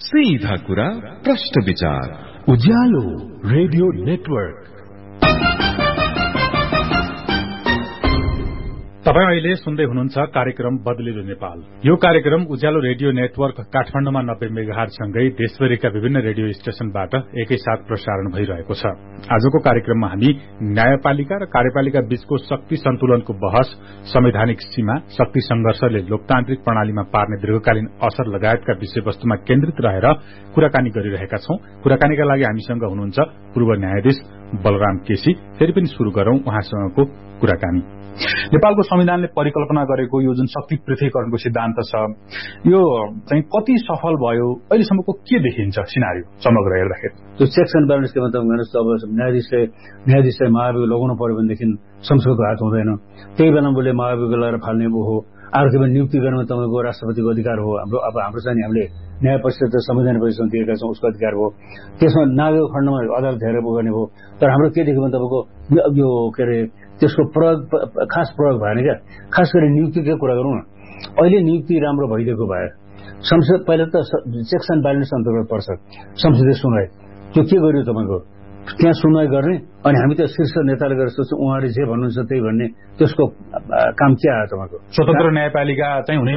सीधा कुरा प्रश्न विचार उज्यालो रेडियो नेटवर्क। तपाईं अहिले सुन्दै हुनुहुन्छ कार्यक्रम बदलिलो नेपाल। यो कार्यक्रम उज्यालो रेडियो नेटवर्क काठमाडौँमा 90 मेगाहर्ज सँगै देशभरिका विभिन्न रेडियो स्टेशनबाट एकैसाथ प्रसारण भइरहेको छ। आजको कार्यक्रममा हामी न्यायपालिका र कार्यपालिका बीचको शक्ति सन्तुलनको बहस, संवैधानिक सीमा, शक्ति संघर्षले लोकतान्त्रिक प्रणालीमा पार्ने दीर्घकालीन असर लगायतका विषयवस्तुमा केन्द्रित रहेर कुराकानी गरिरहेका छौं। कुराकानीका लागि हामीसँग हुनुहुन्छ पूर्व न्यायाधीश बलराम केसी। फेरि पनि शुरू गरौं उहाँसँगको कुराकानी। नेपालको संविधानले परिकल्पना गरेको यो जुन शक्ति पृथकीकरणको सिद्धान्त छ, यो चाहिँ कति सफल भयो, अहिलेसम्मको के देखिन्छ सिनारियो समग्र हेर्दाखेरि? त्यो चेक्स एन्ड ब्यालेन्स के मतलब हेर्नुहोस्, अब न्यायाधीशले महाभियोग लगाउनु पर्यो भनेदेखि संसदको हात हुँदैन। त्यही बेला बोले महाभियोग लगाएर फाल्ने हो। आखिरमा नियुक्ति गर्नु तपाईँको राष्ट्रपतिको अधिकार हो। हाम्रो चाहिँ हामीले न्याय परिषद र संविधान परिषद दिएका छौँ, उसको अधिकार हो। त्यसमा नागरिक खण्डमा अदालत हेरेर गर्ने हो। तर हाम्रो के देख्यो भने तपाईँको यो के अरे त्यसको खास प्रयोग भएन क्या। खास गरी नियुक्तिको कुरा गरौँ न, अहिले नियुक्ति राम्रो भइदिएको भए संसद पहिला त चेक्स एन्ड ब्यालेन्स अन्तर्गत पर्छ संसदीय सुनवाई। त्यो के गर्यो तपाईँको त्यहाँ सुनवाई गर्ने, अनि हामी त शीर्ष नेताले गरेर सोच्छौँ उहाँले जे भन्नुहुन्छ त्यही भन्ने। त्यसको काम के आयो तपाईँको? स्वतन्त्र न्यायपालिका चाहिँ हुनै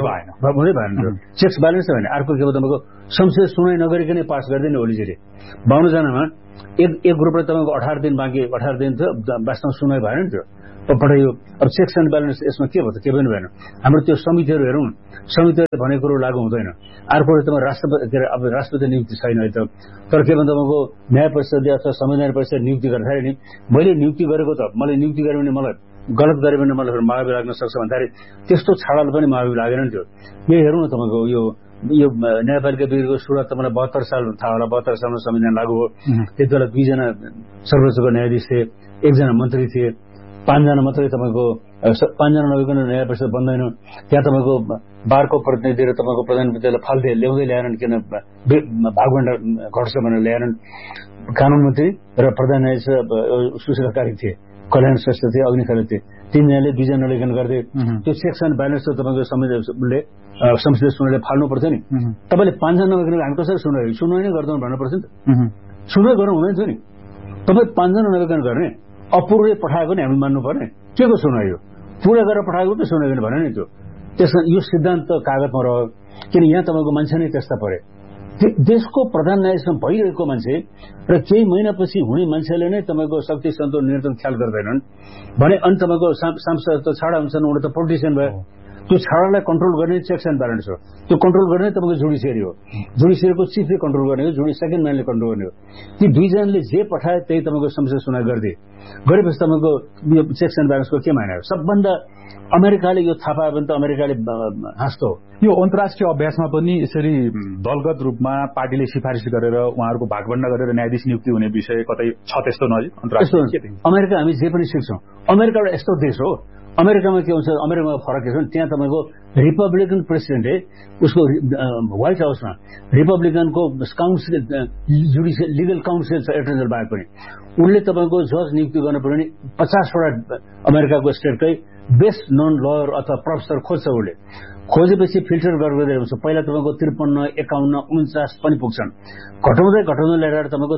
भएन। चेक्स ब्यालेन्स होइन। अर्को के भयो तपाईँको संसदीय सुनवाई नगरिकनै पास गरिदिने ओलीजीले 52 जनामा एक ग्रुपले तपाईँको 18 दिन बाँकी 18 दिन थियो, वास्तवमा सुनवाई भएन नि त्यो पठाइयो। अब चेक्स एन्ड ब्यालेन्स यसमा के भयो त? के पनि भएन। हाम्रो त्यो समितिहरू हेरौँ, समितिहरूले भनेको कुरो लागू हुँदैन। अर्को तपाईँ राष्ट्रपति नियुक्ति छैन है त। तर के भन्दा तपाईँको न्याय परिषदले अथवा संविधान परिषद नियुक्ति गर्दाखेरि नि मैले नियुक्ति गरेको त मैले नियुक्ति गरेँ भने मलाई गलत गरेँ भने मलाई महाभियोग लाग्न सक्छ भन्दाखेरि त्यस्तो छाडाले पनि महाभियोग लागेन नि त्यो। यही हेरौँ न तपाईँको यो न्यायपालिका विधिको सुरुवात त मलाई 72 साल थाहा होला। 72 सालमा संविधान लागू हो। त्यति बेला 2 जना सर्वोच्चको न्यायाधीश थिए, 1 जना मन्त्री थिए, 5 जना मात्रै तपाईँको 5 जना नभइकन न्याय परिषद बन्दैन। त्यहाँ तपाईँको बारको प्रतिनिधि र तपाईँको प्रधानमन्त्रीलाई फाल्दै ल्याएनन्, किन भागभण्डा घट्छ भनेर ल्याएनन्। कानून मन्त्री र प्रधान न्यायाधीश सुशीला कार्की थिए, कल्याण श्रेष्ठ थिए, अग्नि खरेल थिए। 3 जनाले 2 जना लेखन गर्दै त्यो चेक्स एन्ड ब्यालेन्स तपाईँको संसदीय सुनवाईले फाल्नु पर्थ्यो नि। तपाईँले 5 जना नभइकन हामी कसरी सुनवाई नै गर्दैनौँ भन्नु पर्छ नि त। सुनवाई गर्नु हुँदैन थियो नि। तपाईँ 5 जना नभइकन गर्ने, अपूर्वै पठाएको नि हामी मान्नु पर्ने। के को सुनवाई हो? पुरा गरेर पठाएको त सुनवाई गर्नु भने नि त्यो। त्यसमा यो सिद्धान्त कागजमा रह्यो, किन यहाँ तपाईँको मान्छे नै त्यस्ता परे। देशको प्रधान न्यायाधीशमा भइरहेको मान्छे र केही महिनापछि हुने मान्छेले नै तपाईँको शक्ति सन्तुलन नियन्त्रण ख्याल गर्दैनन् भने अनि तपाईँको सांसद त छाडा हुन्छन्, उनीहरू त पोलिटिसियन भयो। त्यो छाडालाई कन्ट्रोल गर्ने चेक्स एन्ड ब्यालेन्स हो। त्यो कन्ट्रोल गर्ने तपाईँको जुडिसियरी हो। जुडिसियरीको चिफले कन्ट्रोल गर्ने हो, सेकेन्ड म्यानले कन्ट्रोल गर्ने हो। ती 2 जनाले जे पठाए त्यही तपाईँको संसद सुनवाई गरिदिए। गरेपछि तपाईँको यो चेक्स एन्ड ब्यालेन्सको के माने हो? सबभन्दा अमेरिकाले यो थाहा पायो भने त अमेरिकाले हाँस्दो हो। यो अन्तर्राष्ट्रिय अभ्यासमा पनि यसरी दलगत रूपमा पार्टीले सिफारिस गरेर उहाँहरूको भागभण्डा गरेर न्यायाधीश नियुक्ति हुने विषय कतै छ त्यस्तो नजिक? अमेरिका हामी जे पनि सिक्छौँ। अमेरिका एउटा यस्तो देश हो, अमेरिकामा के हुन्छ, अमेरिकामा फरक के छ भने त्यहाँ तपाईँको रिपब्लिकन प्रेसिडेन्टले उसको व्हाइट हाउसमा रिपब्लिकनको काउन्सिल जुडिसियल लिगल काउन्सिल छ एटर्नी जनरल बाहेक पनि उनले तपाईँको जज नियुक्ति गर्नु पर्यो भने 50वटा अमेरिकाको स्टेटकै बेस्ट नन लयर अथवा प्रोफेसर खोज्छ। उसले खोजेपछि फिल्टर गर्दै हुन्छ। पहिला तपाईँको 53, 51, 49 पनि पुग्छन्। घटाउँदै ल्याएर तपाईँको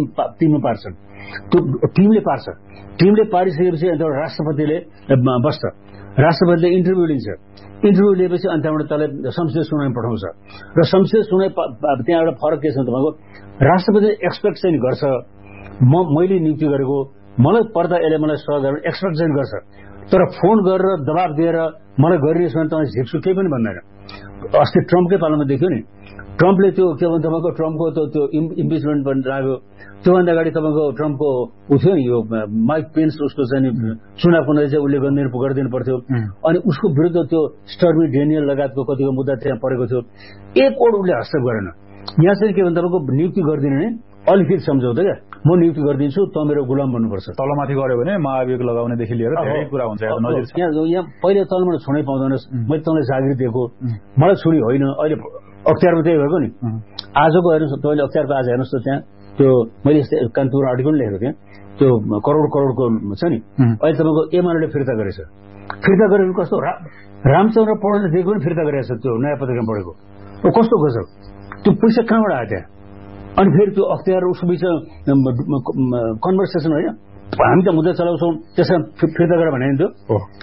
3 पार्छन्। त्यो टिमले पार्छ। टिमले पारिसकेपछि अन्त राष्ट्रपतिले बस्छ। राष्ट्रपतिले इन्टरभ्यू लिन्छ। इन्टरभ्यू लिएपछि अन्त त्यहाँबाट त्यसलाई संसदीय सुनवाई पठाउँछ। र संसदीय सुनवाई त्यहाँ एउटा फरक के छ तपाईँको, राष्ट्रपतिले एक्सपेक्ट चाहिँ गर्छ मैले नियुक्ति गरेको मलाई पर्दा यसले मलाई सहयोग गरेर एक्सपेक्ट चाहिँ गर्छ। तर फोन गरेर दबाब दिएर मलाई गरिरहेछ भने तपाईँ झिप्सु केही पनि भन्दैन। अस्ति ट्रम्पकै पालामा देख्यो नि, ट्रम्पले त्यो के भन्छ तपाईँको ट्रम्पको त्यो इम्पिचमेन्ट पनि लाग्यो। त्योभन्दा अगाडि तपाईँको ट्रम्पको थियो नि यो माइक पेन्स, उसको चाहिँ चुनावको नजिक उसले गरिदिनु पर्थ्यो। अनि उसको विरुद्ध त्यो स्टर्मी डेनियल लगायतको कतिको मुद्दा त्यहाँ परेको थियो। एक ओड उसले हस्तक्षेप गरेन। यहाँ चाहिँ के भन्छ तपाईँको नियुक्ति गरिदिने नै अलिकति सम्झौता क्या, म नियुक्ति गरिदिन्छु त मेरो गुलाम बन्नुपर्छ। तलमाथि गऱ्यो भने महाभियोग लगाउनेदेखि लिएर धेरै कुरा हुन्छ। यहाँ पहिले तलबाट छुनै पाउँदैनस्, मैले तँलाई जागिर दिएको, मलाई छुरी होइन। अहिले अख्तियारमा त्यही भएको नि। आजको हेर्नुहोस् तपाईँले अख्तियारको आज हेर्नुहोस् त त्यहाँ त्यो मैले कान्तिपुर आर्टिकल लेखेको थिएँ, त्यो करोडको छ नि। अहिले तपाईँको एमाले फिर्ता गरेछ। फिर्ता गरेको कस्तो रामचन्द्र पौडेलले दिएको पनि फिर्ता गरेको छ। त्यो नयाँ पत्रिकामा पढेको कस्तो गजब। त्यो पैसा कहाँबाट आयो त्यहाँ? अनि फेरि त्यो अख्तियार उसको बिच कन्भर्सेसन होइन, हामी त मुद्दा चलाउँछौँ त्यसमा फिर्ता गरेर भने थियो।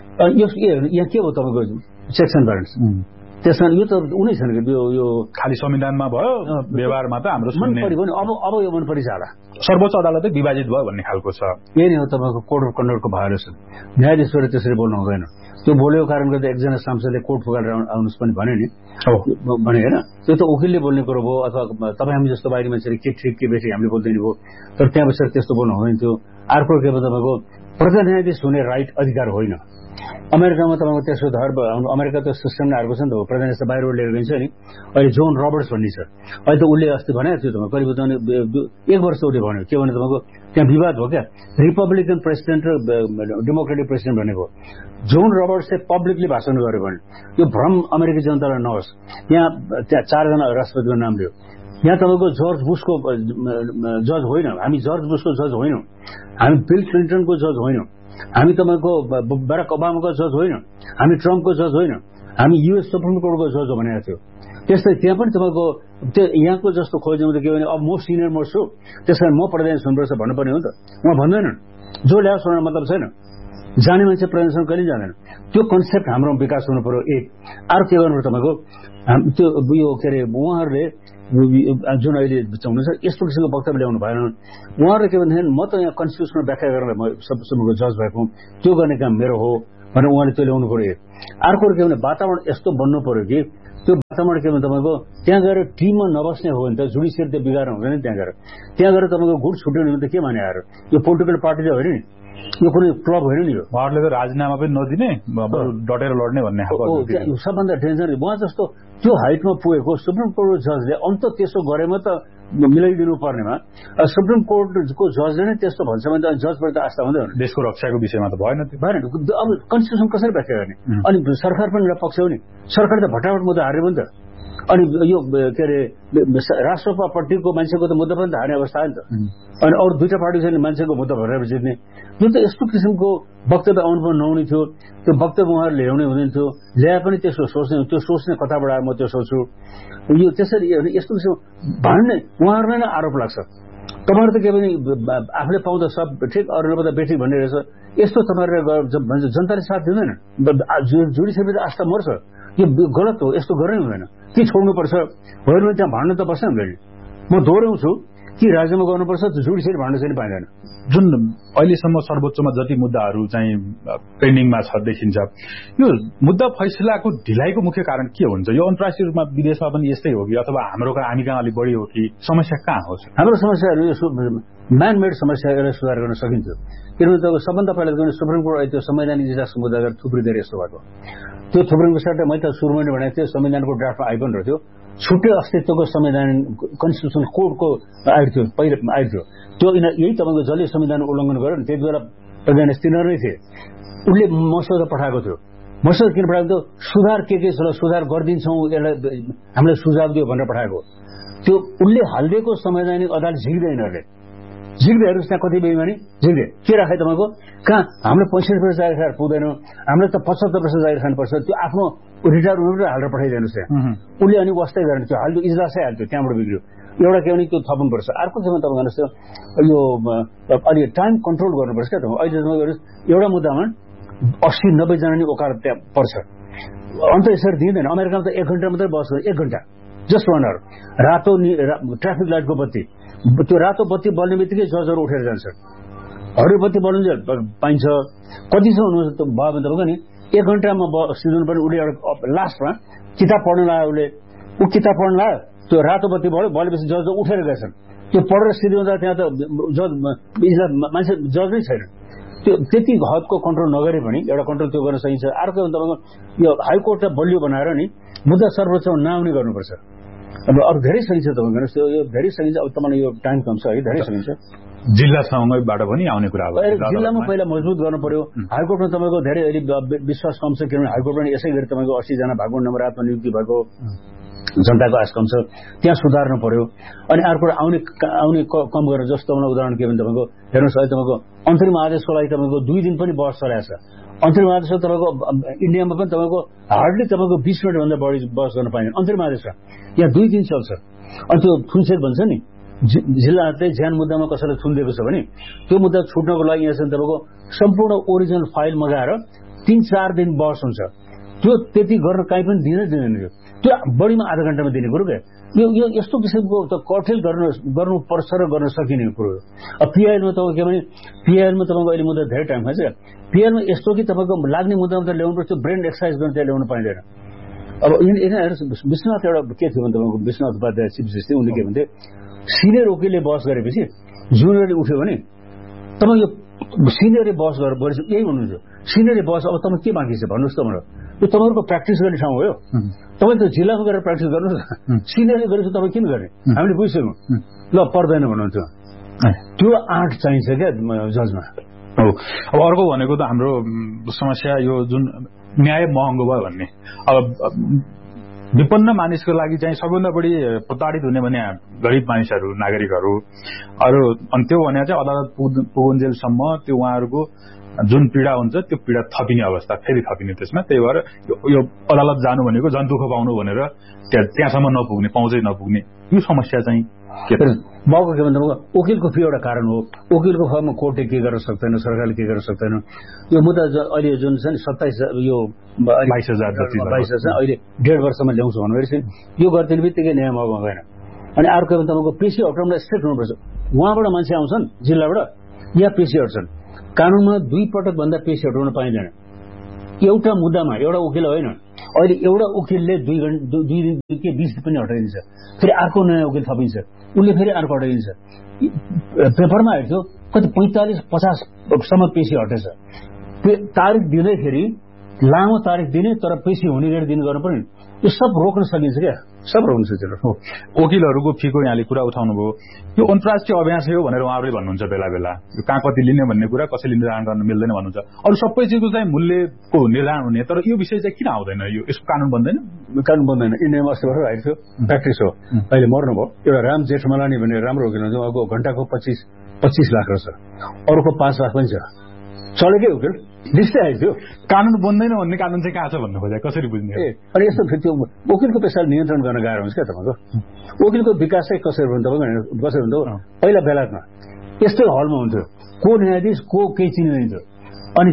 यहाँ के हो तपाईँको चेक्स एन्ड ब्यालेन्स? त्यसमा यो त उनी छैन कि यो खालि संविधानमा भयो, व्यवहारमा त हाम्रो मन परेको नि। अब यो मन परिचाला सर्वोच्च अदालतै विभाजित भयो भन्ने खालको छ। यही नै हो तपाईँको कोड अफ कन्डक्टको भायोलेसन। न्यायाधीशले त्यसरी बोल्नु हुँदैन। त्यो बोलेको कारणले गर्दा एकजना सांसदले कोर्ट फुकालेर आउनुहोस् पनि भन्यो नि, भने होइन। त्यो त वकिलले बोल्ने कुरो भयो, अथवा तपाईँ हामी जस्तो बाहिरी मान्छेले के ठिक के बेठी हामीले बोल्दैन भयो। तर त्यहाँ बसेर त्यस्तो बोल्नु हुँदैन थियो। अर्को के भयो तपाईँको प्रधान न्यायाधीश हुने राइट अधिकार होइन। अमेरिकामा तपाईँको त्यसको धर अमेरिका त सिस्टम आएको छ नि त, प्रधान न्यायाधीश बाहिरबाट लिएर गइन्छ नि। अहिले जोन रबर्ट्स भन्ने छ, अहिले त उसले अस्ति भनेको थियो तपाईँ करिब 1 वर्ष उसले भन्यो के भने तपाईँको त्यहाँ विवाद भयो क्या, रिपब्लिकन प्रेसिडेन्ट र डेमोक्रेटिक प्रेसिडेन्ट भनेको। जोन रबर्ट्सले पब्लिकली भाषण गर्यो भने यो भ्रम अमेरिकी जनतालाई नहोस्। त्यहाँ 4 जना राष्ट्रपतिको नाम लियो। यहाँ तपाईँको जर्ज बुशको जज होइन, हामी जर्ज बुशको जज होइनौँ, हामी बिल क्लिन्टनको जज होइनौँ, हामी तपाईँको बराक ओबामाको जज होइन, हामी ट्रम्पको जज होइन, हामी युएस सुप्रिम कोर्टको जज हो भनेको थियो। त्यस्तै त्यहाँ पनि तपाईँको त्यो यहाँको जस्तो खोज्नु त के भने अब म सिनियर मोस्ट छु त्यस कारण म प्रधान हुनुपर्छ भन्नुपर्ने हो नि त। उहाँ भन्दैनन्, जो ल्याओस् भनेर मतलब छैन। जाने मान्छे प्रधानसँग कहिले जाँदैन। त्यो कन्सेप्ट हाम्रो विकास हुनु पर्यो। एक अरू के गर्नु तपाईँको त्यो यो के अरे उहाँहरूले जुन अहिले हुनुहुन्छ यस्तो किसिमको वक्तव्य ल्याउनु भएन। उहाँहरूले के भन्दाखेरि म त यहाँ कन्स्टिट्युसनल व्याख्या गरेर म सबैको जज भएको, त्यो गर्ने काम मेरो हो भनेर उहाँले त्यो ल्याउनु पर्यो। अर्को के भने वातावरण यस्तो बन्नु पर्यो कि त्यो वातावरण के भने तपाईँको त्यहाँ गएर टिममा नबस्ने हो भने त जुडिसियल त्यो बिगार हुँदैन। त्यहाँ गएर तपाईँको गुट छुट्यो भने त के भने आएर यो पोलिटिकल पार्टी त होइन नि, यो कुनै क्लब होइन नि। यो उहाँहरूले त राजीनामा पनि नदिने, डटेर लड्ने भन्ने सबभन्दा डेन्जर। उहाँ जस्तो त्यो हाइटमा पुगेको सुप्रिम कोर्टको जजले अन्त त्यसो गरेमा त मिलाइदिनु पर्नेमा सुप्रिम कोर्टको जजले नै त्यस्तो भन्छ भने त जजबाट त आस्था हुँदैन। देशको रक्षाको विषयमा त भएन। अब कन्स्टिट्युसन कसरी व्याख्या गर्ने? अनि सरकार पनि एउटा पक्ष हो नि, सरकारले त भटाभट मुद्दा हार्यो पनि त। अनि यो के अरे राष्ट्रपतिको मान्छेको त मुद्दा पनि त हार्ने अवस्था आयो नि त। अनि अरू दुईटा पार्टी छैन मान्छेको मुद्दा भरेर जित्ने। यो त यस्तो किसिमको वक्तव्य आउनु पनि नहुने थियो। त्यो वक्तव्य उहाँहरूले ल्याउने हुँदैन थियो। ल्याए पनि त्यसो सोच्ने, त्यो सोच्ने कताबाट आयो म त्यो सोच्छु। यो त्यसरी यस्तो किसिम भन्ने उहाँहरूलाई नै आरोप लाग्छ। तपाईँहरू त के भने आफूले पाउँदा सब ठिक, अरूले पाउँदा बेठिक भन्ने रहेछ। यस्तो तपाईँहरूले जनताले साथ दिँदैन। जुडिसिएपछि आस्था मर्छ। यो गलत हो, यस्तो गर्नै हुँदैन। के छोड्नुपर्छ होइन भने त्यहाँ भाँड्न त बस्नै हुँदैन। म दोहोऱ्याउँछु कि राज्यमा गर्नुपर्छ, जुडिसियरी भाँड्न चाहिँ पाइँदैन। जुन अहिलेसम्म सर्वोच्चमा जति मुद्दाहरू चाहिँ पेन्डिङमा छ देखिन्छ, यो मुद्दा फैसलाको ढिलाइको मुख्य कारण के हुन्छ? यो अन्तर्राष्ट्रिय रूपमा विदेशमा पनि यस्तै हो कि अथवा हामी कहाँ अलिक बढी हो कि समस्या कहाँ हो? हाम्रो समस्याहरू यो म्यानमेड समस्यालाई सुधार गर्न सकिन्थ्यो। किनभने तपाईँको सबभन्दा पहिला सुप्रिम कोर्ट त्यो संवैधानिक इजलासको मुद्दा गरेर थुप्रिँदै यस्तो भएको। त्यो थुप्रिनुको साथ मैले त सुरुमा नै भनेको थिएँ संविधानको ड्राफ्टमा आइ पनि रहेको थियो। छुट्टै अस्तित्वको संविधान कन्स्टिट्युसन कोडको आएको थियो, पहिला आएको थियो। त्यो यही तपाईँको जसले संविधान उल्लङ्घन गर्यो नि त्यति बेला प्रधान तिनीहरू नै थिए। उसले मसौदा पठाएको थियो। मसौदा किन पठाएको थियो? सुधार के छ सुधार गरिदिन्छौँ, यसलाई हामीलाई सुझाव दियो भनेर पठाएको। त्यो उसले हालिदिएको संवैधानिक अदालत झिक्दै यिनीहरूले झिक्दैहरू त्यहाँ कति बेइमानी झिक्दै के राखे तपाईँको कहाँ हामीले 65% जागिर खाएर पुग्दैन, हामीले त 75% जागिर खानुपर्छ। त्यो आफ्नो रिटायर हुनु हालेर पठाइदिनुहोस् त्यहाँ। उसले अनि वास्तै गरेन, त्यो हाल्यो इजलासै हाल्थ्यो, त्यहाँबाट बिग्रियो। एउटा के भने त्यो थप्नुपर्छ। अर्को चाहिँ तपाईँ भन्नुहोस् यो अलि टाइम कन्ट्रोल गर्नुपर्छ क्या। तपाईँ अहिले तपाईँ गर्नुहोस् एउटा मुद्दामा 80-90 जना नि ओकालत त्यहाँ पर्छ। अन्त यसरी दिँदैन। अमेरिकामा त 1 घण्टा मात्रै बस 1 घण्टा जस्ट 1 आवर। रातो ट्राफिक लाइटको बत्ती, त्यो रातो बत्ती बल्ने बित्तिकै जजहरू उठेर जान्छन्। हरियो बत्ती बल्नु पाइन्छ। कतिसम्म हुनुहुन्छ भयो भने तपाईँको नि 1 घण्टामा सिधुनु पनि उसले एउटा लास्टमा किताब पढ्न लाग्यो। ऊ किताब पढ्न लाग्यो, त्यो रातो बत्ती बढ्यो, बढेपछि जज उठेर गएछन्। त्यो पढेर सिध्याउँदा त्यहाँ त जज मान्छे जज नै छैन। त्यो त्यति हदको कन्ट्रोल नगरे पनि एउटा कन्ट्रोल त्यो गर्न सकिन्छ। अर्को तपाईँको यो हाइकोर्टलाई बलियो बनाएर नि मुद्दा सर्वोच्चमा नआउने गर्नुपर्छ। अब अरू धेरै सकिन्छ। तपाईँ गर्नुहोस् यो धेरै सकिन्छ। अब तपाईँलाई यो टाइम कम छ है, धेरै सकिन्छ। जिल्लासँगैबाट पनि आउने कुरा हो। जिल्लामा पहिला मजबुत गर्नु पर्यो। हाइकोर्टमा तपाईँको धेरै अहिले विश्वास कम छ। किनभने हाइकोर्टमा यसै गरी तपाईँको 80 जना भएको नम्बर आत्मनियुक्ति भएको जनताको आश कम छ, त्यहाँ सुधार्नु पर्यो। अनि अर्को आउने कम गरेर जस्तो उदाहरण के भने तपाईँको हेर्नुहोस् अहिले तपाईँको अन्तरिम आदेशको लागि तपाईँको 2 दिन पनि बहस चलाएको छ। अन्तरिम आदेशमा तपाईँको इन्डियामा पनि तपाईँको हार्डली तपाईँको 20 मिनटभन्दा बढी बहस गर्न पाइँदैन अन्तरिम आदेशमा। यहाँ 2 दिन चल्छ। अनि त्यो थुनछेक भन्छ नि, जिल्लाहरूले ज्यान मुद्दामा कसैलाई थुनिदिएको छ भने त्यो मुद्दा छुट्नको लागि यहाँ तपाईँको सम्पूर्ण ओरिजिनल फाइल मगाएर 3-4 दिन बहस हुन्छ। त्यो त्यति गर्न काहीँ पनि दिँदैन त्यो बढीमा आधा घण्टामा दिने कुरो क्या। यो यस्तो किसिमको त कठेल गर्नुपर्छ र गर्न सकिने कुरो हो। अब पिआइएलमा तपाईँको के भने पिआइएलमा तपाईँको अहिले मुद्दा धेरै टाइम खान्छ। पिआइएलमा यस्तो कि तपाईँको लाग्ने मुद्दामा त ल्याउनु पर्छ, ब्रेन एक्सर्साइज गर्न त्यहाँ ल्याउनु पाइँदैन। अब यिनीहरू विश्वनाथ एउटा के थियो भने तपाईँको विश्वनाथ उपाध्याय चिफ जस्टिस उनले के भन्थे, सिनियर वकिलले बहस गरेपछि जुनियरले उठ्यो भने तपाईँ यो सिनियरले बहस गरेपछि यही भन्नुहुन्छ, सिनियरले बहस अब तपाईँ के बाँकी छ भन्नुहोस् त मलाई, यो तपाईँहरूको प्र्याक्टिस गर्ने ठाउँ हो। यो तपाईँ त जिल्लामा गएर प्र्याक्टिस गर्नुहोस् न, सिनियरले गरेपछि तपाईँ किन गर्ने, हामीले बुझिसक्यौँ ल पर्दैन भन्नुहुन्छ। त्यो आँट चाहिन्छ क्या जजमा। हो अब अर्को भनेको त हाम्रो समस्या यो जुन न्याय महँगो भयो भन्ने। अब विपन्न मानिसको लागि चाहिँ सबैभन्दा बढी प्रताडित हुने भने गरिब मानिसहरू, नागरिकहरू अरू। अनि त्यो भने चाहिँ अदालत पुगुन्जेलसम्म त्यो उहाँहरूको जुन पीडा हुन्छ त्यो पीडा थपिने अवस्था फेरि थपिने त्यसमा। त्यही भएर यो अदालत जानु भनेको जन दुःख पाउनु भनेर त्यहाँसम्म नपुग्ने, पहुँचै नपुग्ने यो समस्या चाहिँ के भएको के भन्दा वकिलको फी एउटा कारण हो। वकिलको फीमा कोर्टले के गर्न सक्दैन, सरकारले के गर्न सक्दैन। यो मुद्दा अहिले जुन छ नि 27 यो 22,000 अहिले 1.5 वर्षमा ल्याउँछु भन्नुभएपछि यो गरिदिने बित्तिकै न्याय महँगो भएन। अनि अर्को तपाईँको पेशी हटाउनलाई स्ट्रिक्ट हुनुपर्छ। उहाँबाट मान्छे आउँछन् जिल्लाबाट या पेशी हट्छन्, कानुनमा 2 पटक भन्दा पेशी हटाउन पाइँदैन। एउटा मुद्दामा एउटा वकिल होइन, अहिले एउटा वकिलले 2 दिन के 20 दिन पनि हटाइदिन्छ, फेरि अर्को नयाँ वकिल थपिन्छ, उसले फेरि अर्को हटाइदिन्छ। पेपरमा हेर्थ्यो कति 45-50सम्म पेशी हटेछ। तारिख दिँदैखेरि लामो तारिख दिने तर पेशी हुने गरी दिन गर्नु पर्ने, यो सब रोक्न सकिन्छ क्या, सब रोक्न सकिन्छ। वकिलहरूको फीको यहाँले कुरा उठाउनु भयो, यो अन्तर्राष्ट्रिय अभ्यास हो भनेर उहाँहरूले भन्नुहुन्छ बेला बेला। यो कहाँ कति लिने भन्ने कुरा कसैले निर्धारण गर्न मिल्दैन भन्नुहुन्छ। अरू सबै चिजको चाहिँ मूल्यको निर्धारण हुने, तर यो विषय चाहिँ किन आउँदैन? यो यसको कानुन बन्दैन? कानुन बन्दैन। इन्डियामा अस्ति भर्खर आएको थियो, प्र्याक्टिस हो। अहिले मर्नुभयो एउटा राम जेठमलानी भन्ने राम्रो वकिल हुन्छ, उहाँको घण्टाको 25 लाख रहेछ, अरूको 5 लाख पनि छ। चलेकै वकिल लिस्टै आएको थियो। कानुन बन्दैन भन्ने कानुन चाहिँ कहाँ छ भन्नु खोजे, कसरी बुझ्ने? अनि यस्तो त्यो वकिलको पेसालाई नियन्त्रण गर्न गाह्रो हुन्छ क्या तपाईँको। वकिलको विकास चाहिँ कसरी भन्नु तपाईँको, कसरी भन्दा पहिला बेलायतमा यस्तै हलमा हुन्थ्यो, को न्यायाधीश को केही चिनिदिन्थ्यो। अनि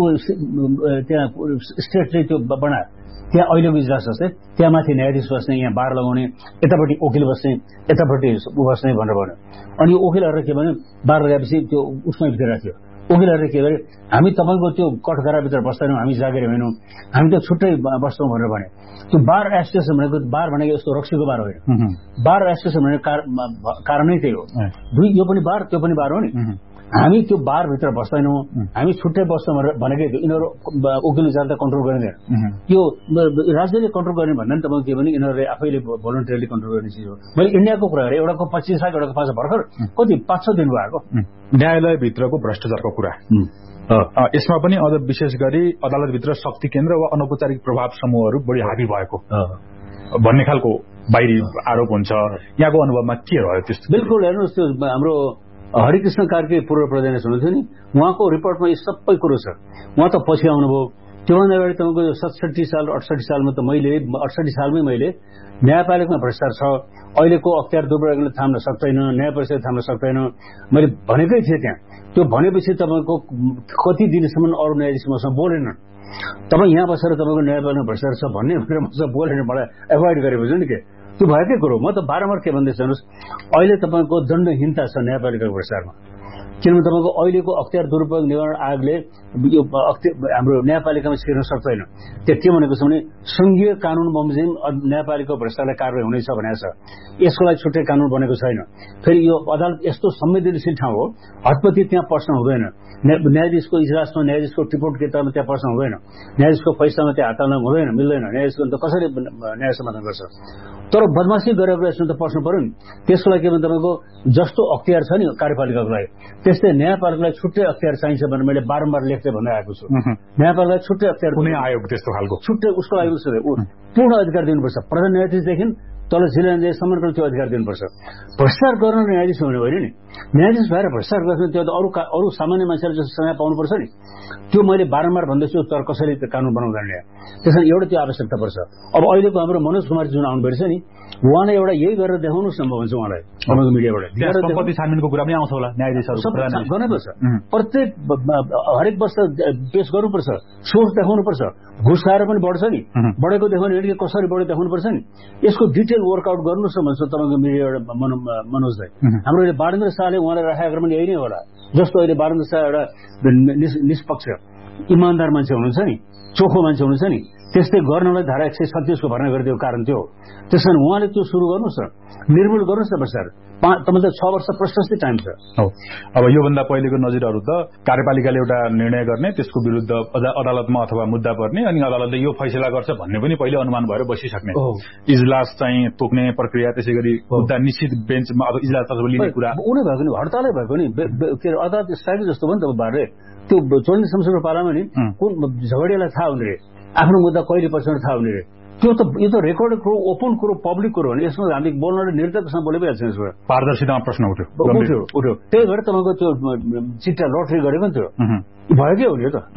त्यहाँ स्टेटले त्यो बनायो, त्यहाँ अहिलेको इजलास जस्तै त्यहाँ माथि न्यायाधीश बस्ने, यहाँ बार लगाउने, यतापट्टि वकिल बस्ने, यतापट्टि बस्ने भनेर भन्यो। अनि यो वकिलहरूले के भन्यो, बार लगाएपछि त्यो उसमै भित्र राख्यो। वकिलहरूले के गरे, हामी तपाईँको त्यो कठघराभित्र बस्दैनौँ, हामी जागिर होइनौँ, हामी त छुट्टै बस्छौँ भनेर भने। त्यो बार एसोसिएसन भनेको, बार भनेको यस्तो रक्सीको बार होइन, बार एसोसिएसन भनेको कारणै त्यही हो। यो पनि बार त्यो पनि बार हो नि। हामी त्यो बारभित्र बस्दैनौँ, हामी छुट्टै बस्छौँ भनेकै थियो। यिनीहरू वकिल जाँदा कन्ट्रोल गरिँदैन। यो राज्यले कन्ट्रोल गर्ने भन्दा नि तपाईँको के भने यिनीहरूले आफैले भोलन्टियरली कन्ट्रोल गर्ने चिज हो। मैले इन्डियाको कुरा गरेँ, एउटाको 25 लाख एउटाको 5 भर्खर कति 5-6 दिन भएको। न्यायालयभित्रको भ्रष्टाचारको कुरा यसमा पनि अझ विशेष गरी अदालतभित्र शक्ति केन्द्र वा अनौपचारिक प्रभाव समूहहरू बढी हाबी भएको भन्ने खालको बाहिरी आरोप हुन्छ। यहाँको अनुभवमा के रह्यो त्यस्तो? बिल्कुल हेर्नुहोस्, त्यो हाम्रो हरिकृष्ण कार्की पूर्व प्रधान हुनुहुन्थ्यो नि, उहाँको रिपोर्टमा यो सबै कुरो छ। उहाँ त पछि आउनुभयो। त्योभन्दा अगाडि तपाईँको 67 साल 68 सालमा त मैले 68 सालमै मैले न्यायपालिकामा भ्रष्टाचार छ, अहिलेको अख्तियार दुर्व्यवहारले थाम्न सक्दैन, न्याय परिषदले थाम्न सक्दैन मैले भनेकै थिएँ त्यहाँ। त्यो भनेपछि तपाईँको कति दिनसम्म अरू न्यायाधीश मसँग बोलेनन्। तपाईँ यहाँ बसेर तपाईँको न्यायपालिकामा भ्रष्टाचार छ भन्ने भनेर मसँग बोलेन, मलाई एभोइड गरेपछि नि के त्यो भएकै कुरो। म त बारम्बार के भन्दैछु हेर्नुहोस्, अहिले तपाईँको दण्डहीनता छ न्यायपालिकाको भ्रष्टाचारमा। किनभने तपाईँको अहिलेको अख्तियार दुरुपयोग निवारण आयोगले यो हाम्रो न्यायपालिकामा छिर्न सक्दैन। त्यो के भनेको छ भने संघीय कानुन बमोजिम न्यायपालिकाको भ्रष्टाचारलाई कारवाही हुनेछ भनेको छ। यसको लागि छुट्टै कानुन बनेको छैन। फेरि यो अदालत यस्तो संवेदनशील ठाउँ हो, हतपति त्यहाँ पस्न हुँदैन। न्यायाधीशको इजलासमा न्यायाधीशको टिपोट किताबमा त्यहाँ पस्न हुँदैन, न्यायाधीशको फैसलामा त्यहाँ हात हाल्न हुँदैन, मिल्दैन। न्यायाधीशको त कसरी न्याय समाधान गर्छ? तर बदमासी गरेर यसमा त पस्नु पर्यो नि। त्यसको लागि के भने तपाईँको जस्तो अख्तियार छ नि कार्यपालिकाको लागि, त्यस्तै न्यायपालिकालाई छुट्टै अख्तियार चाहिन्छ भनेर मैले बारम्बार लेख्दै भन्दै आएको छु। न्यायपालिकालाई छुट्टै अख्तियार, कुनै आयोग त्यस्तो खालको छुट्टै उसको लागि पूर्ण अधिकार दिनुपर्छ। प्रधान न्यायाधीशदेखि तल जिल्ला सम्मान गर्न त्यो अधिकार दिनुपर्छ। भ्रष्टाचार गर्न न्यायाधीश हुने होइन नि, न्यायाधीश भएर भ्रष्टाचार गर्न त्यो अरू सामान्य मान्छेले जस्तो सजाय पाउनुपर्छ नि। त्यो मैले बारम्बार भन्दैछु, तर कसैले त्यो कानुन बनाउँदैन ल्याए, त्यसैले एउटा त्यो आवश्यकता पर्छ। अब अहिलेको हाम्रो मनोज कुमार जुन आउनुभएछ नि, उहाँलाई एउटा यही गरेर देखाउनु सम्भव हुन्छ उहाँलाई तपाईँको मिडियाबाट। सम्पत्ति छानबिनको कुरा पनि आउँछ होला न्यायाधीशहरू गर्नुपर्छ, प्रत्येक हरेक वर्ष पेश गर्नुपर्छ, सोर्स देखाउनुपर्छ। घुस खाएर पनि बढ्छ नि, बढेको देखाउने होइन कि कसरी बढ्यो देखाउनुपर्छ नि। यसको डिटेल वर्कआउट गर्नुहोस् न भन्छु तपाईँको मिडियाबाट मनोजलाई। हाम्रो अहिले बारेन्द्र शाहले उहाँलाई राखेको पनि यही नै होला। जस्तो अहिले बारेन्द्र शाह एउटा निष्पक्ष इमान्दार मान्छे हुनुहुन्छ नि, चोखो मान्छे हुनुहुन्छ नि, त्यस्तै गर्नलाई धारा 137 को भर्ना गरिदिएको कारण त्यो हो। त्यसैले उहाँले त्यो सुरु गर्नुहोस् न, निर्मूल गर्नुहोस् न भ्रष्टाचार। तपाईँलाई 6 वर्ष प्रशस्तै टाइम छ। अब योभन्दा पहिलेको नजिरहरू त कार्यपालिकाले एउटा निर्णय गर्ने, त्यसको विरुद्ध अदालतमा अथवा मुद्दा पर्ने, अनि अदालतले यो फैसला गर्छ भन्ने पनि पहिले अनुमान भएर बसिसक्ने, इजलास चाहिँ तोक्ने प्रक्रिया, त्यसै गरी मुद्दा निश्चित बेन्चमा अब इजलास लिने कुरा उनी भएको नि, हडतालै भएको नि, के अरे अदालत स्ट्राइक जस्तो भयो नि त बारे। त्यो 24 संसदको पालामा नि कुन झगडियालाई थाहा हुने रे, आफ्नो मुद्दा कहिले पर्छ थाहा हुने रे। त्यो त यो त रेकर्ड कुरो, ओपन कुरो, पब्लिक कुरो हो नि। यसमा हामी बोल्न निर्धक्कसँग बोले पनि हाल्छ। यसमा पारदर्शितामा प्रश्न उठ्यो। त्यही भएर तपाईँको त्यो चिट्टा लटरी गरेको नि त्यो भयो के हो नि त।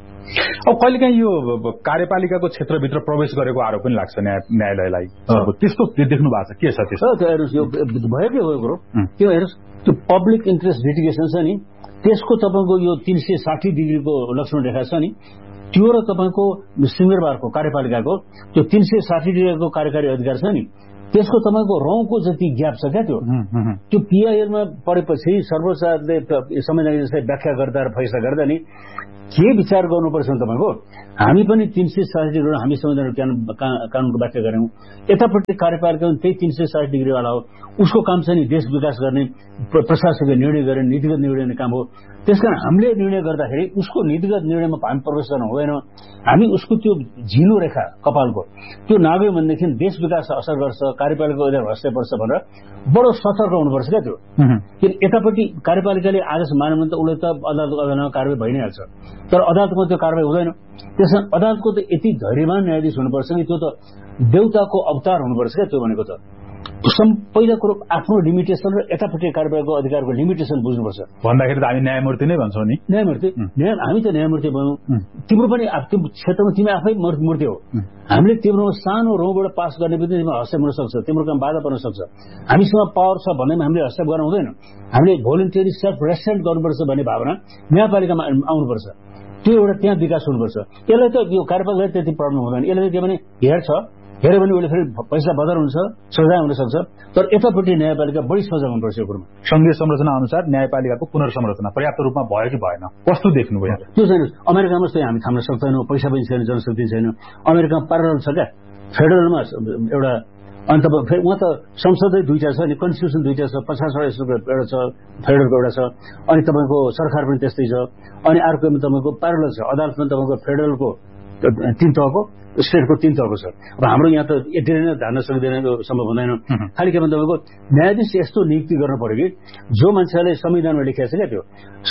अब कहिलेकाहीँ यो कार्यपालिकाको क्षेत्रभित्र प्रवेश गरेको आरोप पनि लाग्छ न्यायालयलाई, त्यस्तो देख्नु भएको छ? के छ त्यसो? हेर्नुहोस्, यो भयो के हो कुरो त्यो हेर्नुहोस्, त्यो पब्लिक इन्ट्रेस्ट लिटिगेसन छ नि, त्यसको तपाईँको यो 360 डिग्रीको लक्षण रेखा छ नि, त्यो र तपाईँको सिंहदरबारको कार्यपालिकाको त्यो 360 डिग्रीको कार्यकारी अधिकार छ नि, त्यसको तपाईँको रौँको जति ग्याप छ क्या त्यो पिआइएलमा पढेपछि सर्वोच्चले संवैधानिक व्याख्या गर्दा र फैसला गर्दा नि के विचार गर्नुपर्छ तपाईँको। हामी पनि 360 डिग्री हामी संवैधानिक कानुनको व्याख्या गऱ्यौँ, यतापट्टि कार्यपालिका पनि त्यही 360 डिग्रीवाला हो। उसको काम चाहिँ नि देश विकास गर्ने, प्रशासकीय निर्णय गर्ने, नीतिगत निर्णय गर्ने काम हो। त्यसकारण हामीले निर्णय गर्दाखेरि उसको नीतिगत निर्णयमा हामी प्रवेश गर्न हुँदैन। हामी उसको त्यो झिलो रेखा कपालको त्यो नाग्यो भनेदेखि देश विकासलाई असर गर्छ, कार्यपालिकाको अधिकार भ्रष्ट पर्छ भनेर बडो सतर्क हुनुपर्छ क्या त्यो। किन यतापट्टि कार्यपालिकाले आदेश मान्यो भने त उसले त अदालतमा कारवाही भइ नै हाल्छ, तर अदालतमा त्यो कारवाही हुँदैन। त्यसमा अदालतको त यति धैर्यवान न्यायाधीश हुनुपर्छ कि त्यो त देउताको अवतार हुनुपर्छ क्या त्यो भनेको त। पहिला कुरो आफ्नो लिमिटेसन र यतापट्टि कार्यवाहीको अधिकारको लिमिटेसन बुझ्नुपर्छ। भन्दाखेरि त हामी न्यायमूर्ति नै भन्छौँ नि। न्यायमूर्ति हामी त न्यायमूर्ति भयौँ, तिम्रो पनि त्यो क्षेत्रमा तिमी आफै मूर्ति हो। हामीले तिम्रो सानो रौँबाट पास गर्ने पनि तिमीलाई हस्तक्षेप हुन सक्छ, तिम्रो काम बाधा पर्न सक्छ। हामीसँग पावर छ भन्दैमा हामीले हस्तक्षेप गर्न हुँदैन। हामीले भोलिन्टियरी सेल्फ रेस्ट्रेन्ट गर्नुपर्छ भन्ने भावना न्यायपालिकामा आउनुपर्छ। त्यो एउटा त्यहाँ विकास हुनुपर्छ। यसलाई त यो कार्यपालिकाले त्यति प्रब्लम हुँदैन। यसले के भने हेऱ्यो भने उसले फेरि पैसा बदर हुन्छ, सजाय हुन सक्छ। तर यतापट्टि न्यायपालिका बढी सजग हुनुपर्छ यो कुरोमा। संघीय संरचना अनुसार न्यायपालिकाको पुनर्संरचना पर्याप्त रूपमा भयो कि भएन, कस्तो देख्नुभयो? त्यो छैन। अमेरिकामा चाहिँ हामी थाम्न सक्दैनौँ, पैसा पनि छैन, जनशक्ति छैन। अमेरिकामा प्यारलल छ क्या, फेडरलमा एउटा, अन्त उहाँ त संसदै दुईटा छ नि, कन्स्टिट्युसन दुईटा छ, 50 एउटा छ, फेडरलको एउटा छ, अनि तपाईँको सरकार पनि त्यस्तै छ। अनि अर्कोमा तपाईँको प्यारलल छ, अदालतमा तपाईँको फेडरलको 3 तहको, स्टेटको 3 तहको छ। अब हाम्रो यहाँ त यति नै धान्न सक्दैन, सम्भव हुँदैन। खालि के भन्दा तपाईँको न्यायाधीश यस्तो नियुक्ति गर्न पर्यो कि जो मान्छेले संविधानमा लेखेको छ क्या त्यो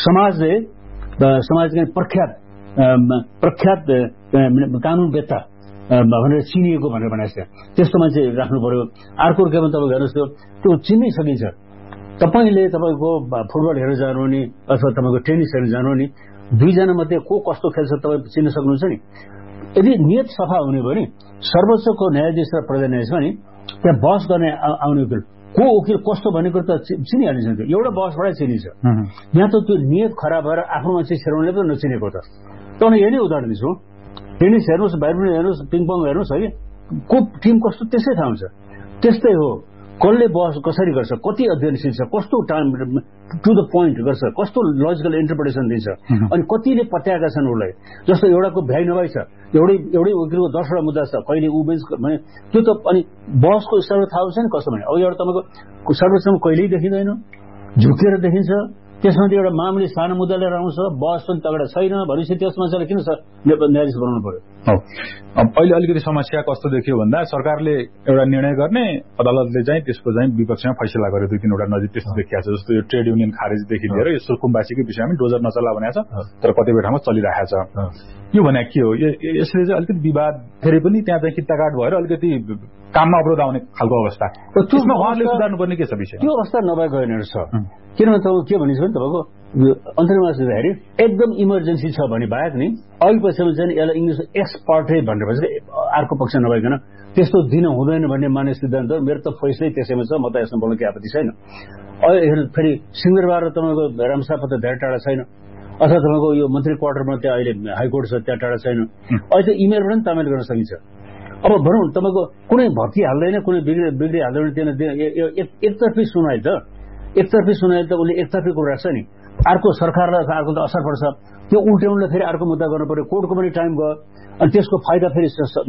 समाजका प्रख्यात कानुनवेत्ता भनेर चिनिएको भनेर भनेको छ, त्यस्तो मान्छे राख्नु पर्यो। अर्को के भने तपाईँको हेर्नुहोस्, त्यो चिन्नै सकिन्छ। तपाईँले तपाईँको फुटबल हेरेर जानु नि अथवा तपाईँको टेनिस हेरेर जानु नि, दुईजना मध्ये को कस्तो खेल्छ तपाईँ चिन्न सक्नुहुन्छ नि। यदि नियत सफा हुने भयो नि, सर्वोच्चको न्यायाधीश र प्रधान न्यायाधीशमा नि त्यहाँ बहस गर्ने आउने वकिल को वकिल कस्तो भनेको त चिनिहालिन्छ। त्यो एउटा बहसबाटै चिनिन्छ। यहाँ त त्यो नियत खराब भएर आफ्नो मान्छे छेराउनेले पनि नचिनेको त। तपाईँ यही नै उदाहरण दिन्छु। टेनिस हेर्नुहोस्, ब्याडमिन्टन हेर्नुहोस्, पिङपङ हेर्नुहोस्, है को टिम कस्तो त्यसै थाहा हुन्छ। त्यस्तै हो, कसले बहस कसरी गर्छ, कति अध्ययनशील छ, कस्तो टाइम टु द पोइन्ट गर्छ, कस्तो लजिकल इन्टरप्रिटेसन दिन्छ, अनि कतिले पत्याएका छन् उसलाई। जस्तो एउटाको भ्याइ नभइ छ, एउटै वकिलको 10वटा मुद्दा छ, कहिले ऊ बेन्च भने त्यो त अनि बहसको स्तरमा थाहा हुन्छ नि कस्तो भने। अब एउटा तपाईँको सर्वोच्चमा कहिल्यै देखिँदैन, झुकेर देखिन्छ। त्यसमा एउटा मामुली सानो मुद्दा लिएर आउँछ, बहस पनि तगडा छैन भनेपछि त्यस मान्छेलाई किन न्यायाधीश बनाउनु पर्यो? अहिले अलिकति समस्या कस्तो देखियो भन्दा सरकारले एउटा निर्णय गर्ने, अदालतले चाहिँ त्यसको चाहिँ विपक्षमा फैसला गर्यो। 2-3 वटा नजिक त्यस्तो देखिएको छ। जस्तो यो ट्रेड युनियन खारेजदेखि लिएर यो सुर्खुमवासीको विषयमा डोजर नचला भनेको छ, तर कतिपय ठाउँमा चलिरहेको छ। यो भने के हो, यसले चाहिँ अलिकति विवाद फेरि पनि त्यहाँ चाहिँ कित्ताकाट भएर अलिकति काममा अवरोध आउने खालको अवस्था त्यसमा उहाँले सुधार्नुपर्ने के छ विषय त्यो अवस्था नभएको होइन छ किनभने तपाईँ के भनिन्छ भने तपाईँको अन्तर्मा सुन्दाखेरि एकदम इमर्जेन्सी छ भने बाहेक नि अघि पछिमा चाहिँ यसलाई इङ्ग्लिसमा एक्सपर्टै भनेर भन्छ अर्को पक्ष नभइकन त्यस्तो दिन हुँदैन भन्ने मान्ने सिद्धान्त मेरो त फैसलै त्यसैमा छ म त यसमा बोल्न केही आपत्ति छैन अहिले फेरि सिंहदरबार तपाईँको रामसापा त धेरै टाढा छैन अथवा तपाईँको यो मन्त्री क्वार्टरमा त्यहाँ अहिले हाइकोर्ट छ त्यहाँ टाढा छैन अहिले त इमेलबाट पनि तामेल गर्न सकिन्छ अब भनौँ तपाईँको कुनै भत्की हाल्दैन कुनै बिग्री हाल्दैन एकतर्फी सुनाइ त उसले एकतर्फी कुरा राख्छ नि अर्को सरकारलाई अर्को त असर पर्छ त्यो उल्ट्याउनलाई फेरि अर्को मुद्दा गर्नु पर्यो कोर्टको पनि टाइम गयो अनि त्यसको फाइदा फेरि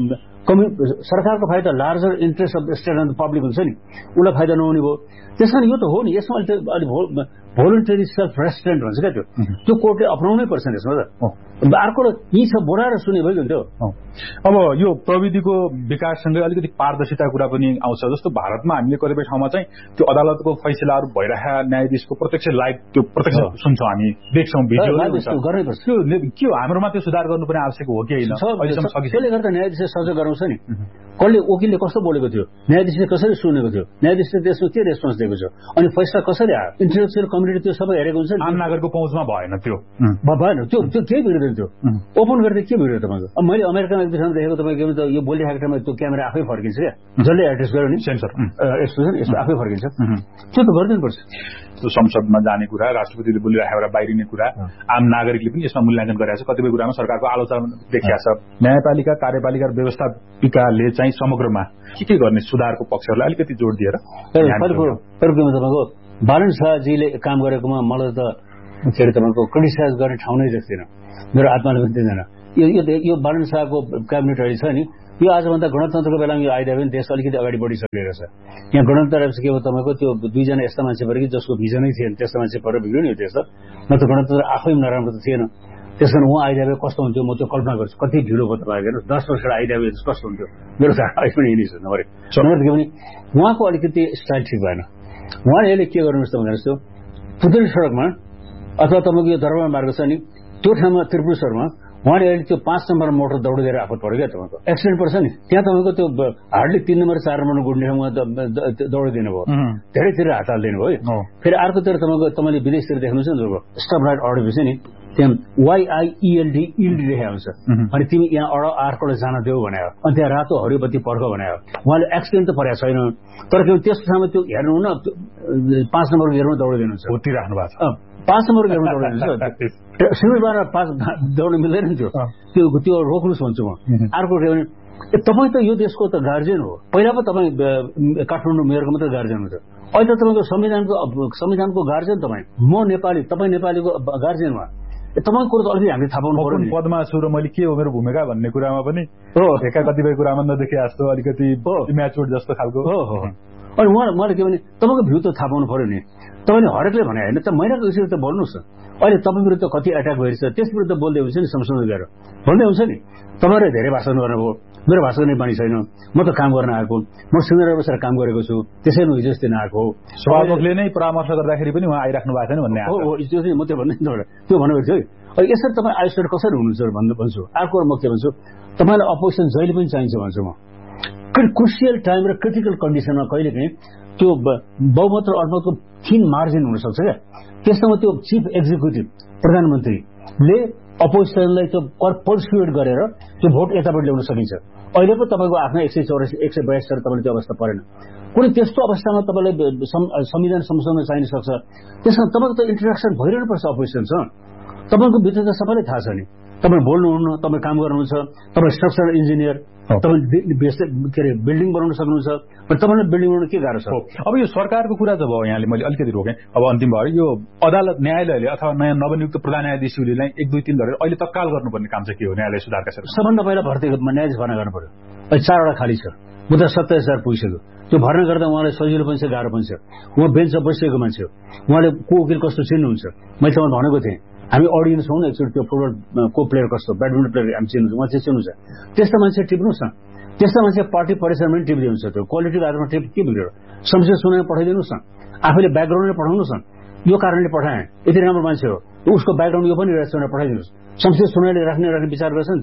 सरकारको फाइदा larger interest of estate and public हुन्छ नि उसलाई फाइदा नहुने भयो त्यस कारण यो त हो नि यसमा अहिले भोलुन्टरी सेल्फ रेस्ट्रेन्ट भन्छ क्या त्यो कोर्टले अपनाउनै पर्छ नि यसमा त अर्को यी छ बोलाएर सुने भइगयो अब यो प्रविधिको विकाससँगै अलिकति पारदर्शिता कुरा पनि आउँछ जस्तो भारतमा हामीले कतिपय ठाउँमा चाहिँ त्यो अदालतको फैसलाहरू भइरहेका न्यायाधीशको प्रत्यक्ष लाइभ त्यो प्रत्यक्ष सुन्छौँ हामी देख्छौँ भिडियो के हो हाम्रोमा त्यो सुधार गर्नुपर्ने आवश्यक हो कि होइन त्यसले गर्दा न्यायाधीशले सजग गराउँछ नि कसले वकिलले कस्तो बोलेको थियो न्यायाधीशले कसरी सुनेको थियो न्यायाधीशले त्यसमा के रेस्पोन्स दिएको छ अनि फैसला कसरी आयो इन्टेलेक्चुअल कम्युनिटी त्यो सबै हेरेको हुन्छ आम नागरिकको पहुँचमा भएन त्यो भएन त्यो केही बिग्रिँदैन त्यो ओपन गर्दै के बिग्रियो तपाईँको अब मैले अमेरिकामा एक दुईजना देखेको तपाईँको त यो बोलिरहेको ठाउँमा त्यो क्यामेरा आफै फर्किन्छ क्या जसले एड्रेस गर्यो नि सेन्सर एक्सप्रेसन यस्तो आफै फर्किन्छ त्यो त गरिदिनुपर्छ त्यो संसदमा जाने कुरा राष्ट्रपतिले बोलिरहेको एउटा बाहिरिने कुरा आम नागरिकले पनि यसमा मूल्याङ्कन गरेको छ कतिपय कुरामा सरकारको आलोचना देखिएको छ न्यायपालिका कार्यपालिका व्यवस्थापिकाले चाहिँ समग्रमा के गर्ने सुधारको पक्षहरूलाई अलिकति जोड दिएर तपाईँको बालन शाहजीले काम गरेकोमा मलाई त के अरे तपाईँको क्रिटिसाइज गर्ने ठाउँ नै देख्दैन मेरो आत्माले पनि दिँदैन यो बालन शाहको क्याबिनेट अहिले छ नि यो आजभन्दा गणतन्त्रको बेलामा यो आइदियो भने देश अलिकति अगाडि बढिसकेको छ यहाँ गणतन्त्र आएपछि के हो तपाईँको त्यो दुईजना यस्ता मान्छे पऱ्यो कि जसको भिजनै थिएन त्यस्ता मान्छे पऱ्यो बिग्रियो नि यो देश न त गणतन्त्र आफै नराम्रो त थिएन त्यस कारण उहाँ आइदियो कस्तो हुन्थ्यो म त्यो कल्पना गर्छु कति ढिलो भयो तपाईँको हेर्नु 10 वर्ष आइदियो कस्तो हुन्थ्यो मेरो त अहिले पनि यही छ नम्बर के भने उहाँको अलिकति स्टाइल ठिक भएन उहाँले अहिले के गर्नुहोस् त भनेर जस्तो पुतली सडकमा अथवा तपाईँको यो दरबार मार्ग छ नि त्यो ठाउँमा त्रिपुरेश्वरमा उहाँले अहिले त्यो 5 नम्बर मोटर दौडिदिएर आफत पऱ्यो क्या तपाईँको एक्सिडेन्ट पर्छ नि त्यहाँ तपाईँको त्यो हार्डली 3 नम्बर 4 नम्बर गुड्ने ठाउँमा दौडिदिनु भयो धेरैतिर हात हालिदिनु भयो फेरि अर्कोतिर तपाईँले विदेशतिर देख्नुहुन्छ नि जब स्टप लाइट अडेपछि नि त्यहाँ YIELD लेखेको हुन्छ अनि तिमी यहाँ अर्को जान देऊ भने अनि त्यहाँ रातो हरियोबत्ती पर्ख भने उहाँले एक्सिडेन्ट त परेको छैन तर त्यसको ठाउँमा त्यो हेर्नु न 5 नम्बरको हेर्नु दौडिदिनुहुन्छ राख्नु भएको छ 5 नम्बरको हेर्नु दौडिदिनुहुन्छ सिलगढीबाट 5 दौड्न मिल्दैन त्यो रोक्नुहोस् भन्छु म अर्को के भने तपाईँ त यो देशको त गार्जियन हो पहिला पो तपाईँ काठमाडौँ मेयरको मात्रै गार्जियन हुन्छ अहिले त तपाईँको संविधानको गार्जियन तपाईँ म नेपाली तपाईँ नेपालीको गार्जियनमा तपाईँको कुरो त अलिकति हामीले थाहा पाउनु पर्यो पदमा छु र मैले के हो मेरो भूमिका भन्ने कुरामा पनि एका कतिपय कुरामा नदेखे जस्तो अलिकति म्याच्योर्ड जस्तो खालको हो अनि उहाँले के भने तपाईँको भ्यू त थाहा पाउनु पर्यो नि तपाईँले हरेकले भने होइन त महिनाको विषय त बोल्नुहोस् न अहिले तपाईँ विरुद्ध कति एट्याक भइरहेछ त्यस विरुद्ध बोल्दै हुन्छ नि संशोधन गरेर भन्दै हुन्छ नि तपाईँले धेरै भाषण गर्नुभयो मेरो भाषा गर्ने बानी छैन म त काम गर्न आएको म सिङ्गडा बसेर काम गरेको छु त्यसैले हिजो दिन आएको सभामुखले नै परामर्श गर्दाखेरि पनि उहाँ आइराख्नु भएको छैन भन्ने हो म त्यो भन्दै त्यो भनेको थियो है यसरी तपाईँ आइसोलेट कसरी हुनुहुन्छ भन्छु अर्को म के भन्छु तपाईँलाई अपोजिसन जहिले पनि चाहिन्छ भन्छु म क्रुसियल टाइम र क्रिटिकल कन्डिसनमा कहिलेकाहीँ त्यो बहुमत र अल्पमतको थिन मार्जिन हुनसक्छ क्या त्यसमा त्यो चिफ एक्जिक्युटिभ प्रधानमन्त्रीले अपोजिसनलाई त्यो पर्सुएट गरेर त्यो भोट यतापट्टि ल्याउन सकिन्छ अहिले पो तपाईँको आफ्नो 184 142 तपाईँले त्यो अवस्था परेन कुनै त्यस्तो अवस्थामा तपाईँलाई संविधान संशोधन चाहिन सक्छ त्यसमा तपाईँको त इन्टरेक्सन भइरहनुपर्छ अपोजिसनसँग तपाईँको भित्र त सबैलाई थाहा छ नि तपाईँ बोल्नुहुन्न तपाईँ काम गर्नुहुन्छ तपाईँ स्ट्रक्चरल इन्जिनियर तपाईँ के अरे बिल्डिङ बनाउन सक्नुहुन्छ तपाईँलाई बिल्डिङ बनाउन के गाह्रो छ अब यो सरकारको कुरा जब यहाँले मैले अलिकति रोकेँ अब अन्तिम भयो यो अदालत न्यायालयले अथवा नयाँ नवनियुक्त प्रधान न्यायाधीशले 1 2 3 गरेर अहिले तत्काल गर्नुपर्ने काम चाहिँ के हो न्यायालय सुधारका क्षेत्रमा सबभन्दा पहिला भर्ती न्यायाधीश भर्ना गर्नु पर्यो अहिले 4 वटा खाली छ मुद्दा 27,000 पुगिसक्यो त्यो भर्ना गर्दा उहाँलाई सजिलो पनि छ गाह्रो पनि छ उहाँ बेन्चमा बसिएको मान्छे हो उहाँले को वकिल कस्तो चिन्नुहुन्छ मैले तपाईँलाई भनेको थिएँ हामी अडियन्स हौँ न एकचोटि त्यो फुटबल को प्लेयर कस्तो ब्याडमिन्टन प्लेयर हामी चिन्नुहुन्छ उहाँ चाहिँ चिन्नुहुन्छ त्यस्ता मान्छे टिप्नुहोस् न त्यस्ता मान्छे पार्टी परिसरमा पनि टिपिदिनुहुन्छ त्यो क्वालिटीको आधारमा टिप के बिग्रियो संसदीय सुनाइ पठाइदिनुहोस् न आफैले ब्याकग्राउन्डले पठाउनुहोस् न यो कारणले पठाएँ यति राम्रो मान्छे हो उसको ब्याकग्राउन्ड यो पनि रहेछ भनेर पठाइदिनुहोस् संसदीय सुनाइले राख्ने विचार गर्छ नि त्यो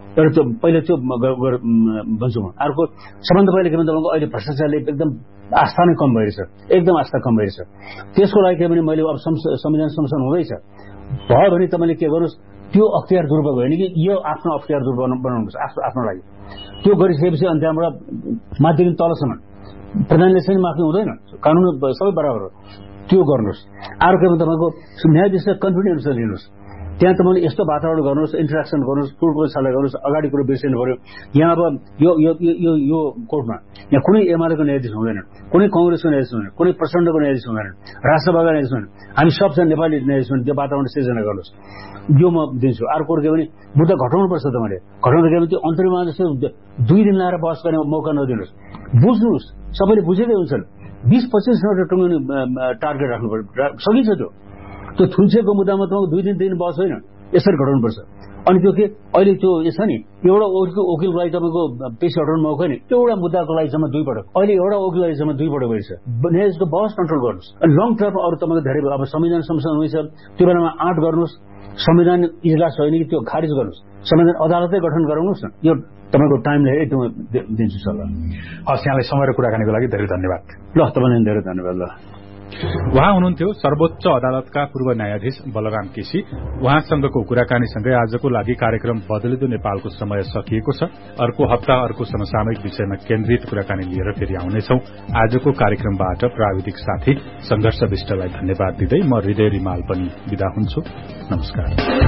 एउटा त्यो पहिला त्यो भन्छु म। अर्को सबभन्दा पहिला के भन्छ तपाईँको अहिले भ्रष्टाचारले एकदम आस्था नै कम भइरहेछ, एकदम आस्था कम भइरहेछ। त्यसको लागि के भने मैले अब संविधान संशोधन हुँदैछ भयो भने तपाईँले के गर्नुहोस्, त्यो अख्तियार दुरुपयोग होइन कि यो आफ्नो अख्तियार दुरुपयोग बनाउनुपर्छ आफ्नो लागि। त्यो गरिसकेपछि अनि त्यहाँबाट माथिदेखि तलसम्म प्रधानले चाहिँ माफी हुँदैन, कानुन सबै बराबर हो, त्यो गर्नुहोस्। अर्को के भने तपाईँको न्यायाधीशलाई कन्फिडेन्स लिनुहोस्, त्यहाँ तपाईँले यस्तो वातावरण गर्नुहोस्, इन्टरेक्सन गर्नुहोस्, ठुल्ठुलो छाला गर्नुहोस्, अगाडि कुरो बिर्सिनु पर्यो। यहाँ अब यो कोर्टमा यहाँ कुनै एमालेको न्यायाधीश हुँदैन, कुनै कङ्ग्रेसको न्यायाधीश हुँदैन, कुनै प्रचण्डको न्यायाधीश हुँदैन, राष्ट्रसभाका न्यायाधीश हुँदैन, हामी सबजना नेपाली न्यायाधीश हुँदैन। त्यो वातावरण सिर्जना गर्नुहोस्, यो म दिन्छु। अर्को के भने मुद्दा घटाउनुपर्छ, तपाईँले घटाउनु के भने त्यो अन्तरिममा जस्तो 2 दिन लाएर बहस गर्ने मौका नदिनुहोस्, बुझ्नुहोस्। सबैले बुझेकै हुन्छन्, 20-25 मिनट टुङ्गाउने टार्गेट राख्नु पर्यो, सकिन्छ त्यो थुल्छेको मुद्दामा तपाईँको 2 दिन बहस होइन, यसरी घटाउनुपर्छ। अनि त्यो के अहिले त्यो छ नि, एउटा वकिलको लागि तपाईँको पेशी हटाउनु मौका नि, एउटा मुद्दाको लागि जम्मा 2 पटक, अहिले एउटा वकिलको लागि जम्मा 2 पटक भइछ। न्यायाधीशको बहस कन्ट्रोल गर्नुहोस्। अनि लङ टर्म अरू तपाईँको धेरै अब संविधान संशोधन हुँदैछ, त्यो बेलामा आँट गर्नुहोस्, संविधान इजलास होइन कि त्यो खारिज गर्नुहोस्, संविधान अदालतै गठन गराउनुहोस् न। यो तपाईँको टाइमलाई एकदमै दिन्छु सल्लाह। हस्, यहाँलाई समय र कुराकानीको लागि धेरै धन्यवाद। ल तपाईँलाई धेरै धन्यवाद। ल उहाँ हुनुहुन्थ्यो सर्वोच्च अदालतका पूर्व न्यायाधीश बलराम केसी। उहाँसँगको कुराकानीसँगै आजको लागि कार्यक्रम बदलिदो नेपालको समय सकिएको छ। अर्को हप्ता अर्को समसामयिक विषयमा केन्द्रित कुराकानी लिएर फेरि आउनेछौं। आजको कार्यक्रमबाट प्राविधिक साथी संघर्ष विष्टलाई धन्यवाद दिँदै म हृदय रिमाल पनि विदा हुन्छु। नमस्कार।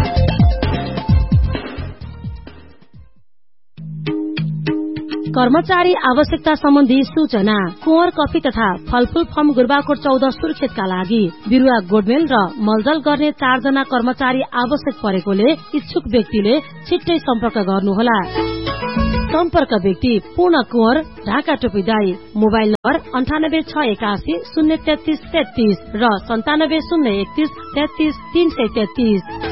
कर्मचारी आवश्यकता सम्बन्धी सूचना। कुँवर कफी तथा फलफूल फर्म गुरबाकोट 14 सुर्खेतका लागि बिरुवा गोडमेल र मलजल गर्ने 4 जना कर्मचारी आवश्यक परेकोले इच्छुक व्यक्तिले छिट्टै सम्पर्क गर्नुहोला। सम्पर्क व्यक्ति पूर्ण कुँवर, ढाका टोपी दाई। मोबाइल नम्बर 9861803333 र 9701333333।